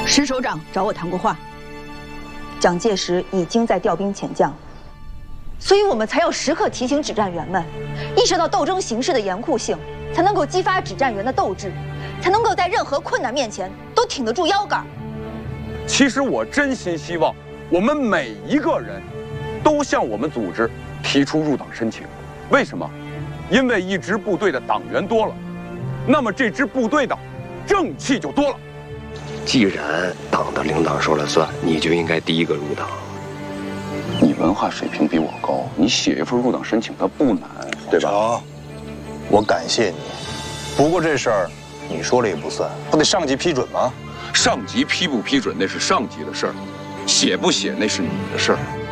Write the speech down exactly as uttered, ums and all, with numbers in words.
石首长找我谈过话， 蒋介石已经在调兵遣将，所以我们才要时刻提醒指战员们，意识到斗争形势的严酷性，才能够激发指战员的斗志，才能够在任何困难面前都挺得住腰杆。 其实我真心希望我们每一个人都向我们组织提出入党申请。为什么？因为一支部队的党员多了，那么这支部队的正气就多了。 既然党的领导说了算，你就应该第一个入党。 你文化水平比我高，你写一份入党申请它不难，对吧？ 成，我感谢你。不过这事儿你说了也不算，不得上级批准吗？ 上级批不批准那是上级的事儿，写不写那是你的事儿。